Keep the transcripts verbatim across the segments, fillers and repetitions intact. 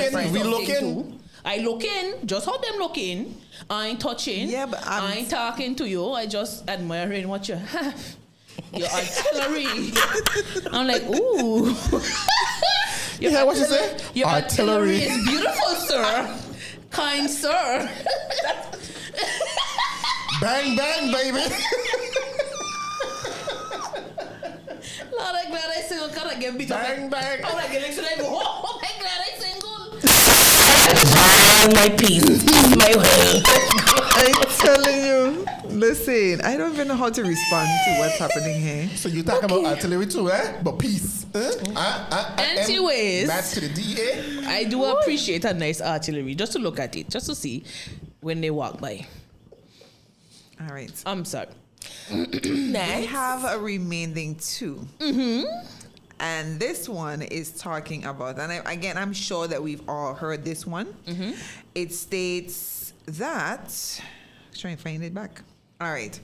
looking. We looking. Too. I look in, just how them looking. I ain't touching. Yeah, but I'm I ain't talking to you. I just admiring what you have. Your artillery. I'm like, ooh. You hear what you say? Your artillery. Artillery. is beautiful, sir. Kind sir. Bang, bang, baby. Lord, I'm glad I single. God, I get beat up. Bang, bang. Oh, I get next to them. Oh, I'm glad I single. My peace, my way. I'm telling you. Listen, I don't even know how to respond to what's happening here. So you talk about artillery too, eh? But peace. Eh? Uh, uh, uh, Anyways. That's to the D A. I do appreciate a nice artillery just to look at it, just to see when they walk by. All right. I'm sorry. We have a remaining two. Mm-hmm. And this one is talking about, and I, again, I'm sure that we've all heard this one. Mm-hmm. It states that, let's try and find it back. All right.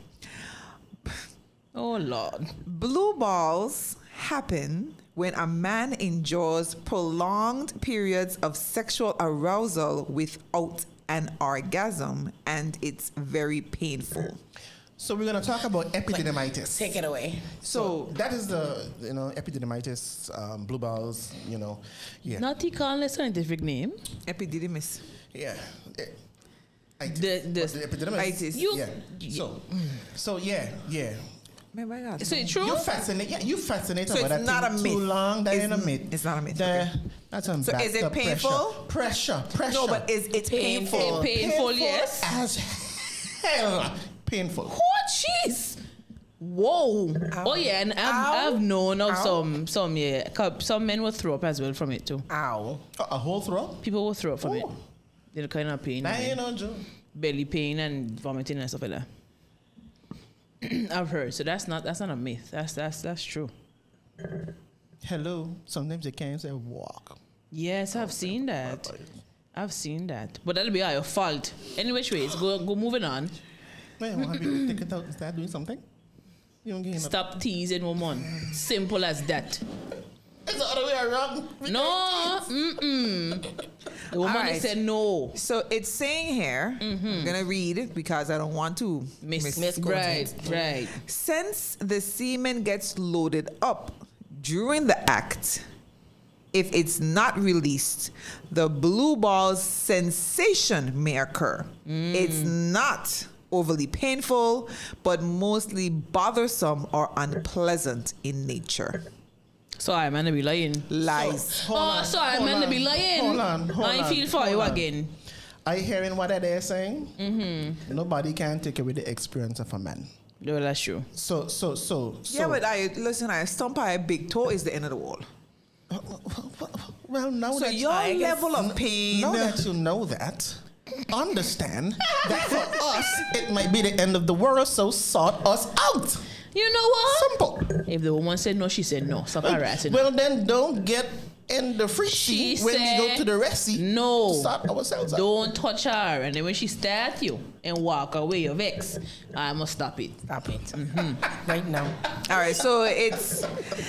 Oh, Lord. Blue balls happen when a man endures prolonged periods of sexual arousal without an orgasm, and it's very painful. So we're gonna talk about epididymitis. Take it away. So that is the you know epididymitis, um, blue balls. You know, yeah, Not he calling a scientific name. Epididymis. yeah. Eh, itis. The- the- What, the epididymis. Itis. You- Yeah. So, so yeah, yeah. Oh my God. Is it true? You fascinate. Yeah, you fascinate So about it's that not thing a too myth. long. That It's ain't a n- myth. it's not a myth, The- okay. That's some So is it backed up painful? Pressure, pressure, pressure. No, but is it painful? Painful. Painful, yes. as hell. Painful. Oh, jeez. Whoa. Oh, yeah, and I've, Ow. I've known of Ow. some, some, yeah, cou- some men will throw up as well from it too. Ow. A, a whole throw. People will throw up from it. Oh. They're kind of pain. Nah, you know, Joe. Belly pain and vomiting and stuff like that. I've heard. So that's not that's not a myth. That's that's that's true. Hello. Sometimes you can't say walk. Yes, I've seen that. I've seen that. But that'll be your fault. Any which ways, go go moving on. Wait, want to take it out and start doing something? You don't get him. Stop teasing woman. Simple as that. It's the other way around. No, mm-mm. The woman All right. said no. So it's saying here, I'm going to read it because I don't want to Miss, misquote right, it. right. Since the semen gets loaded up during the act, if it's not released, the blue ball's sensation may occur. It's not overly painful, but mostly bothersome or unpleasant in nature. So I'm gonna be lying. Lies. Hold Oh, on, so I'm hold gonna on, be lying. Hold on, hold I on, feel for hold you on. again. Are you hearing what they're saying? Mm-hmm. Nobody can take away the experience of a man. No, that's true. So, so, so, so. Yeah, but I listen. I stomp a big toe is the end of the wall. Well, now So that your I guess- level of pain. Now that you know that, understand that for us it might be the end of the world. So sort us out. You know what? Simple. If the woman said no, she said no. Stop harassing her. Well, then don't get in the free She seat when we go said to the rest no. to sort ourselves out. Don't touch her. And then when she stare at you and walk away, you vex. I must stop it. Stop it. Right now. All right, so it's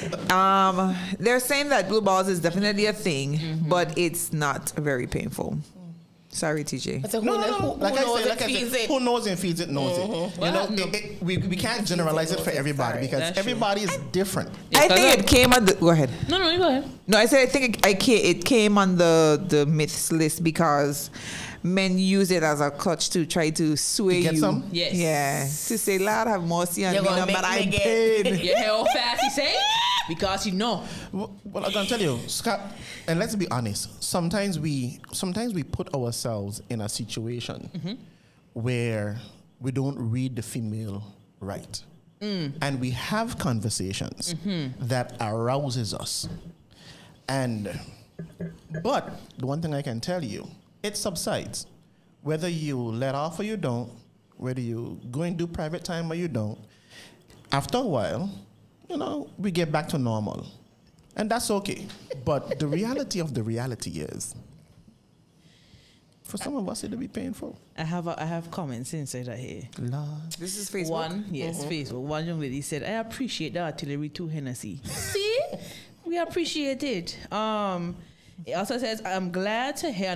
um they're saying that blue balls is definitely a thing, but it's not very painful. Sorry, T J. So who, No, no, no. who, Like who I knows said, like it I feels said, it? who knows and feels it knows it. You Well, know, no. it, it, we, we can't generalize it for everybody because That's true. everybody is different. I because think of- it came on the go ahead. No, no, you go ahead. No, I said I think it, I ca- it came on the the myths list because men use it as a clutch to try to sway To get you. some? Yes. Yeah. To say, Lord have mercy on You're me, gonna no, make but me I'm get- pain. You hear how fast he say? Because you know. Well, well, I'm gonna tell you, Scott, and let's be honest. Sometimes we, sometimes we put ourselves in a situation where we don't read the female right, and we have conversations that arouses us. And, but the one thing I can tell you, it subsides, whether you let off or you don't, whether you go and do private time or you don't. After a while, you know, we get back to normal. And that's okay. But the reality of the reality is, for some of us, it'll be painful. I have a, I have comments inside of here. Lord. This is Facebook. One, yes, Facebook. One young lady said, I appreciate the artillery too, Hennessy. See? We appreciate it. Um, It also says, I'm glad to hear